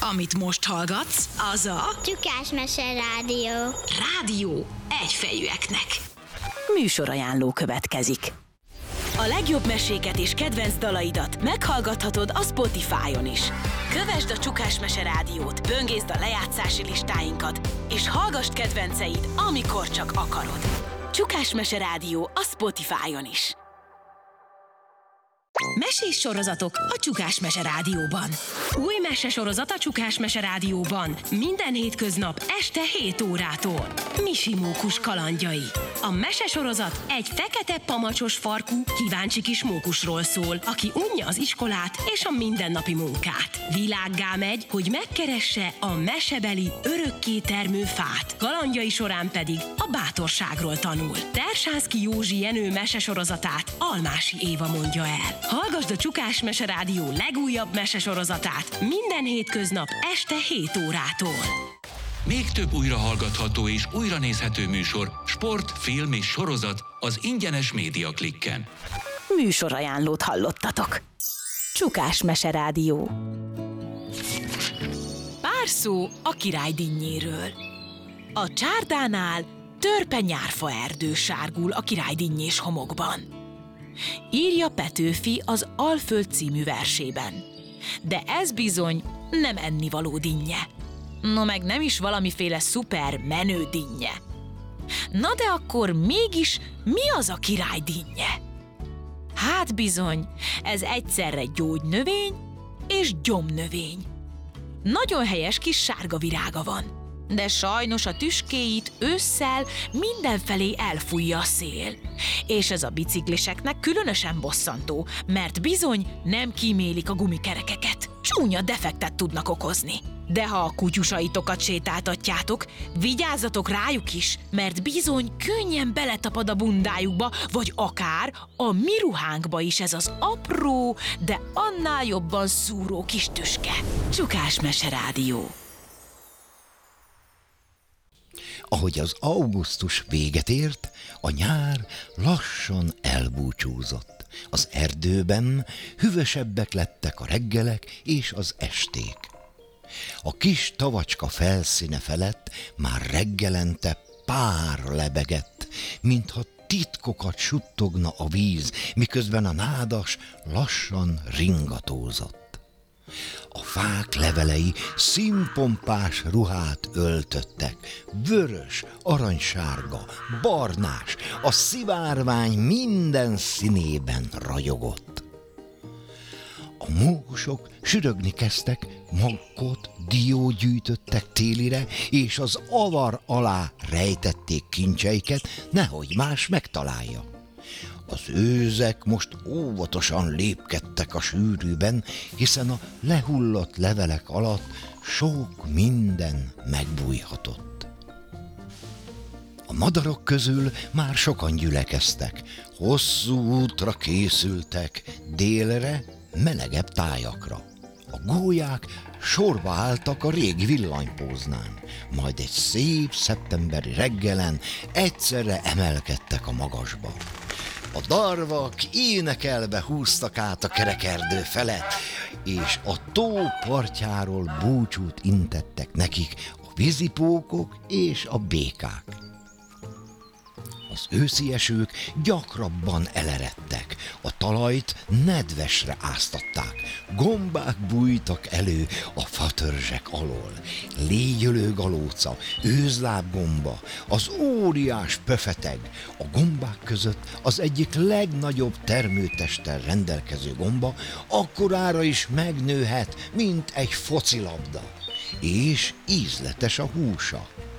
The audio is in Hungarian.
Amit most hallgatsz, az a Csukás Mese Rádió. Rádió egyfejűeknek. Műsorajánló következik. A legjobb meséket és kedvenc dalaidat meghallgathatod a Spotify-on is. Kövesd a Csukás Mese Rádiót, böngészd a lejátszási listáinkat, és hallgass kedvenceid, amikor csak akarod. Csukás Mese Rádió a Spotify-on is. Mesés sorozatok a Csukás Mese Rádióban. Új mesesorozat a Csukás Mese Rádióban. Minden hétköznap este 7 órától. Misi mókus kalandjai. A mesesorozat egy fekete pamacsos farkú, kíváncsi kis mókusról szól, aki unja az iskolát és a mindennapi munkát. Világgá megy, hogy megkeresse a mesebeli örökké termő fát. Kalandjai során pedig a bátorságról tanul. Tersánszky Józsi Jenő mesesorozatát Almási Éva mondja el. Hallgasd a Csukás Mese Rádió legújabb mesesorozatát minden hétköznap este 7 órától. Még több újrahallgatható és újranézhető műsor, sport, film és sorozat az ingyenes Média Klikken. Műsorajánlót hallottatok. Csukás Mese Rádió. Pár szó a király dinnyéről. A csárdánál törpe nyárfa erdő sárgul a királydinnyés homokban. Írja Petőfi az Alföld című versében. De ez bizony nem ennivaló dinnye. No meg nem is valamiféle szuper menő dinnye. Na de akkor mégis mi az a király dinnye? Hát bizony, ez egyszerre gyógynövény és gyomnövény. Nagyon helyes kis sárga virága van. De sajnos a tüskéit ősszel mindenfelé elfújja a szél. És ez a bicikliseknek különösen bosszantó, mert bizony nem kímélik a gumikerekeket. Csúnya defektet tudnak okozni. De ha a kutyusaitokat sétáltatjátok, vigyázzatok rájuk is, mert bizony könnyen beletapad a bundájukba, vagy akár a mi ruhánkba is ez az apró, de annál jobban szúró kis tüske. Csukás Mese Rádió. Ahogy az augusztus véget ért, a nyár lassan elbúcsúzott. Az erdőben hűvösebbek lettek a reggelek és az esték. A kis tavacska felszíne felett már reggelente pár lebegett, mintha titkokat suttogna a víz, miközben a nádas lassan ringatózott. A fák levelei színpompás ruhát öltöttek, vörös, aranysárga, barnás, a szivárvány minden színében ragyogott. A mókusok sürögni kezdtek, makkot, diót gyűjtöttek télire, és az avar alá rejtették kincseiket, nehogy más megtalálja. Az őzek most óvatosan lépkedtek a sűrűben, hiszen a lehullott levelek alatt sok minden megbújhatott. A madarak közül már sokan gyülekeztek, hosszú útra készültek, délre, melegebb tájakra. A gólyák sorba álltak a régi villanypóznán, majd egy szép szeptemberi reggelen egyszerre emelkedtek a magasba. A darvak énekelve húztak át a kerekerdő felett, és a tó partjáról búcsút intettek nekik a vízipókok és a békák. Az őszi esők gyakrabban eleredtek, a talajt nedvesre áztatták, gombák bújtak elő a fatörzsek alól, légyölő galóca, őzlábgomba, az óriás pöfeteg, a gombák között az egyik legnagyobb termőtesttel rendelkező gomba akkorára is megnőhet, mint egy focilabda, és ízletes a húsa.